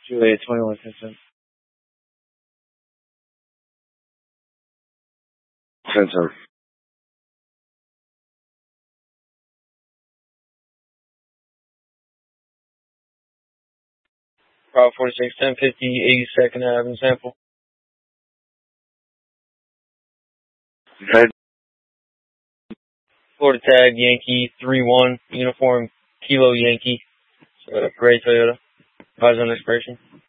Juliet 21 system. 10-10. Bravo 46, 1050, 82nd Avenue sample. Okay. Florida tag, Yankee 31, uniform, Kilo Yankee. Gray Toyota. Eyes on expiration.